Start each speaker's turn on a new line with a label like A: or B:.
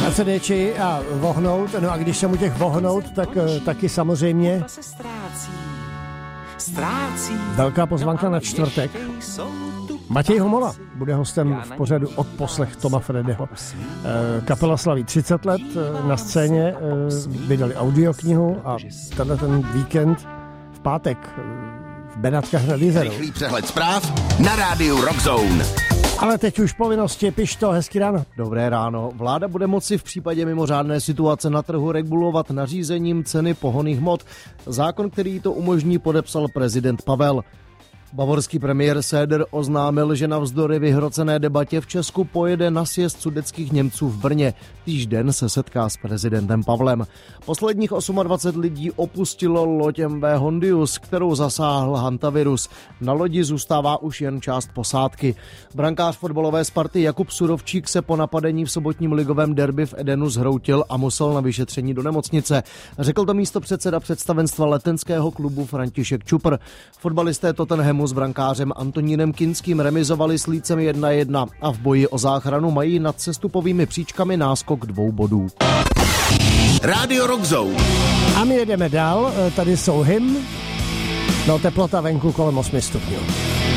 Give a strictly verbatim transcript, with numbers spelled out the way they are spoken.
A: ACDči a vohnout, no a když jsem u těch vohnout, tak taky samozřejmě velká pozvánka na čtvrtek. Matěj Homola bude hostem v pořadu Odposlech Toma Fredyho. Kapela slaví třicet let na scéně, vydali audioknihu a tenhle ten víkend v pátek v Benátkách nad Jizerou.
B: Rychlý přehled zpráv na rádiu Rockzone.
A: Ale teď už povinnosti, piš to, hezký ráno.
C: Dobré ráno. Vláda bude moci v případě mimořádné situace na trhu regulovat nařízením ceny pohonných hmot. Zákon, který to umožní, podepsal prezident Pavel. Bavorský premiér Söder oznámil, že navzdory vyhrocené debatě v Česku pojede na sjezd sudetských Němců v Brně. Týž den se setká s prezidentem Pavlem. Posledních dvacet osm lidí opustilo loď M V Hondius, kterou zasáhl hantavirus. Na lodi zůstává už jen část posádky. Brankář fotbalové Sparty Jakub Surovčík se po napadení v sobotním ligovém derby v Edenu zhroutil a musel na vyšetření do nemocnice. Řekl to místopředseda představenstva letenského klubu František Čupr. Fotbalisté Tottenhamu s brankářem Antonínem Kinským remizovali s Lícem jedna jedna a v boji o záchranu mají nad sestupovými příčkami náskok dvou bodů.
B: Rádio Rockzone.
A: A my jedeme dál, tady jsou hymn. No, teplota venku kolem osmi stupňů.